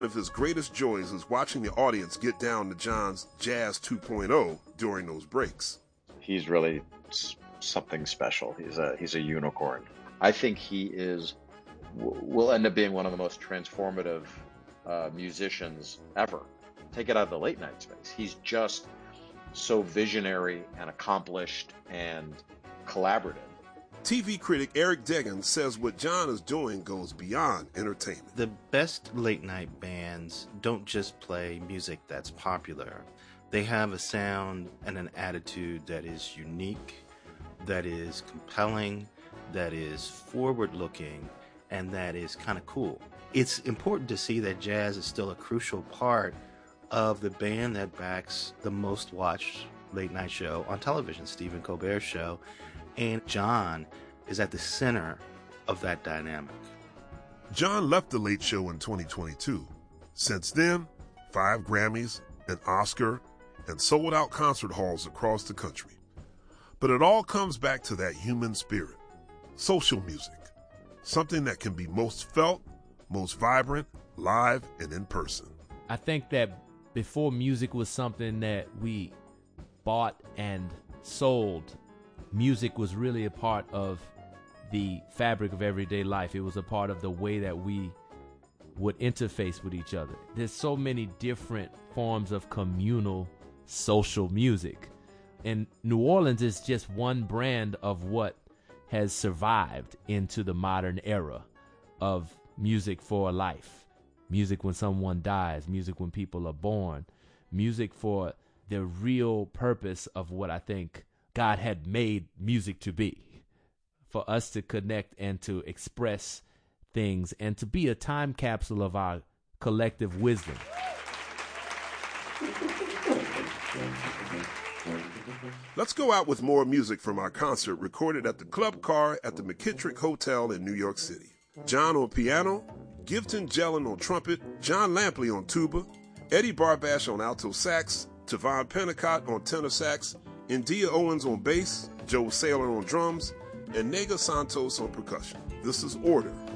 of his greatest joys is watching the audience get down to John's Jazz 2.0 during those breaks. He's really something special. He's a unicorn. I think will end up being one of the most transformative musicians ever. Take it out of the late night space. He's just so visionary and accomplished and collaborative. TV critic Eric Deggans says what John is doing goes beyond entertainment. The best late night bands don't just play music that's popular. They have a sound and an attitude that is unique, that is compelling, that is forward-looking, and that is kind of cool. It's important to see that jazz is still a crucial part of the band that backs the most watched late night show on television, Stephen Colbert's show. And John is at the center of that dynamic. John left The Late Show in 2022. Since then, 5 Grammys, an Oscar, and sold-out concert halls across the country. But it all comes back to that human spirit, social music, something that can be most felt, most vibrant, live and in person. I think that before music was something that we bought and sold, music was really a part of the fabric of everyday life. It was a part of the way that we would interface with each other. There's so many different forms of communal social music. And New Orleans is just one brand of what has survived into the modern era of music for life. Music when someone dies, music when people are born, music for the real purpose of what I think God had made music to be, for us to connect and to express things and to be a time capsule of our collective wisdom. Let's go out with more music from our concert recorded at the Club Car at the McKittrick Hotel in New York City. John on piano, Gifton Jellin on trumpet, John Lampley on tuba, Eddie Barbash on alto sax, Tavon Pennicott on tenor sax, India Owens on bass, Joe Saylor on drums, and Nega Santos on percussion. This is Order